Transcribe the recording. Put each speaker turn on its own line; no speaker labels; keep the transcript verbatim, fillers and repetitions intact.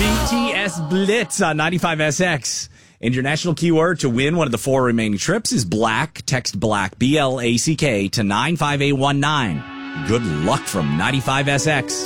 T S Blitz on ninety-five S X. And your national keyword to win one of the four remaining trips is black. Text black, B L A C K, to nine five eight one nine. Good luck from ninety-five S X.